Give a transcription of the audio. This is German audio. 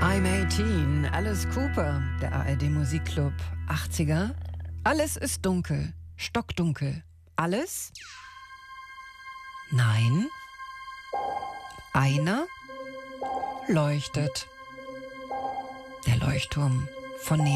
I'm 18, Alice Cooper, der ARD Musikclub 80er. Alles ist dunkel, stockdunkel. Alles? Nein. Einer leuchtet. Der Leuchtturm von